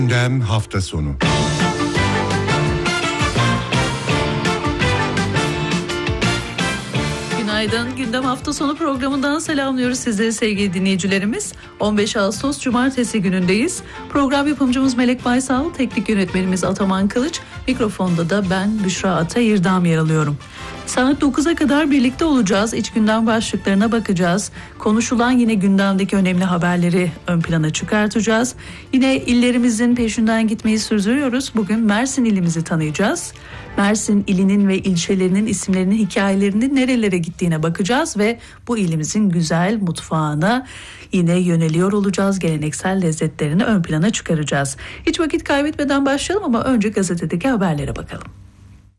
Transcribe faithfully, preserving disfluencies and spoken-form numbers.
Gündem hafta sonu. Günaydın. Gündem hafta sonu programından selamlıyoruz sizleri sevgili dinleyicilerimiz. on beş Ağustos Cumartesi günündeyiz. Program yapımcımız Melek Baysal, teknik yönetmenimiz Ataman Kılıç, mikrofonda da ben Büşra Atayırdam yer alıyorum. Saat dokuza kadar birlikte olacağız. İç gündem başlıklarına bakacağız. Konuşulan yine gündemdeki önemli haberleri ön plana çıkartacağız. Yine illerimizin peşinden gitmeyi sürdürüyoruz. Bugün Mersin ilimizi tanıyacağız. Mersin ilinin ve ilçelerinin isimlerinin hikayelerinin nerelere gittiğine bakacağız ve bu ilimizin güzel mutfağına yine yöneliyor olacağız. Geleneksel lezzetlerini ön plana çıkaracağız. Hiç vakit kaybetmeden başlayalım ama önce gazetedeki haberlere bakalım.